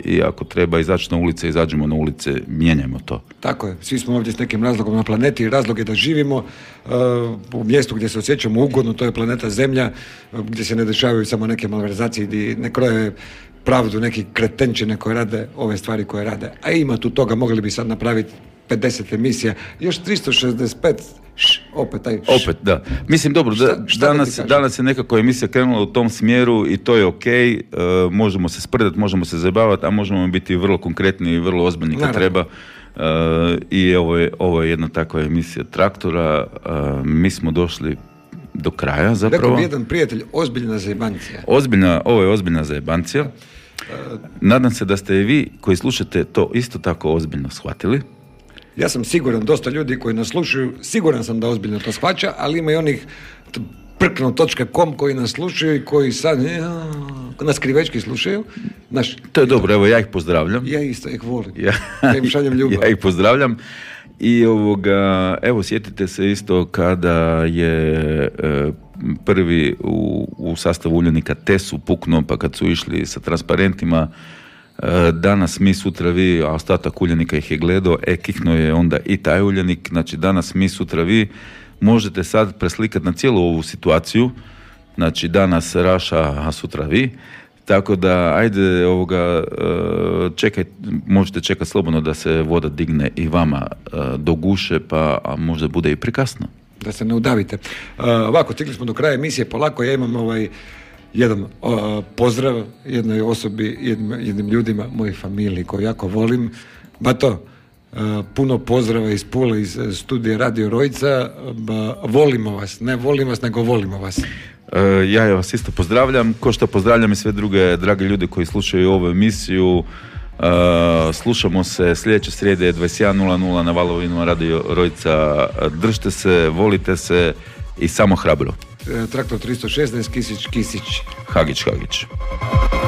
i ako treba izaći na ulice, izađemo na ulice, mijenjamo to. Tako je, svi smo ovdje s nekim razlogom na planeti i razlog je da živimo u mjestu gdje se osjećamo ugodno, to je planeta Zemlja, gdje se ne dešavaju samo neke malverzacije, gdje ne kroje pravdu neki kretenčine koje rade ove stvari koje rade. A ima tu toga, mogli bi sad napraviti 50 emisija, još 365, opet, da. Mislim, dobro, danas je nekako emisija krenula u tom smjeru i to je okej. Možemo se sprdati, možemo se zabavati, a možemo biti vrlo konkretni i vrlo ozbiljni kad treba. I ovo je jedna takva emisija Traktora. Mi smo došli do kraja, zapravo. Rekao bi jedan prijatelj, ozbiljna zajebancija. Ovo je ozbiljna zajebancija. Nadam se da ste i vi koji slušate to isto tako ozbiljno shvatili. Ja sam siguran, dosta ljudi koji nas slušaju, siguran sam da ozbiljno to shvaća, ali ima i onih prkno.com koji nas slušaju i koji sad nas krivečki slušaju. To je dobro, evo ja ih pozdravljam. Ja isto ih volim. Ja im šaljem ljubav. Ja ih pozdravljam. I evo, sjetite se isto kada je prvi u sastavu uljanika TES puknuo, pa kad su išli sa transparentima, danas mi, sutra vi, a ostatak uljanika ih je gledao, kihnuo je onda i taj uljanik, znači danas mi, sutra vi, možete sad preslikati na cijelu ovu situaciju, znači danas Raša, a sutra vi, tako da ajde možete čekati slobodno da se voda digne i vama do guše, pa a možda bude i prekasno. Da se ne udavite. Ovako, stigli smo do kraja emisije, polako, ja imam jedan pozdrav jednoj osobi, jednim ljudima, mojoj familiji koju jako volim. Bato, puno pozdrava iz Pule, iz studija Radio Rojica. Volimo vas, ne volim vas, nego volimo vas. Ja vas isto pozdravljam, ko što pozdravljam i sve druge drage ljude koji slušaju ovu emisiju. Slušamo se sljedeće srijede 21:00 na valovima Radio Rojica. Držite se, volite se i samo hrabro. Traktor 316, Kisić. Hagić.